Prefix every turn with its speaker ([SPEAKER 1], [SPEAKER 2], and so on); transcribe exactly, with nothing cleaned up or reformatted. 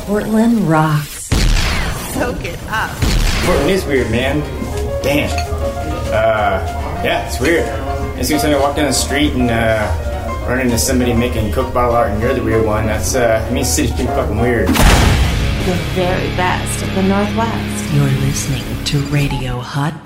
[SPEAKER 1] Portland rocks.
[SPEAKER 2] Soak it up.
[SPEAKER 3] Portland is weird, man. Damn. Uh, yeah, it's weird. It's like somebody walk down the street and uh, run into somebody making Coke bottle art and you're the weird one. That's, uh, I mean, the city's pretty fucking weird.
[SPEAKER 2] The very best of the Northwest.
[SPEAKER 1] You're listening to Radio Hot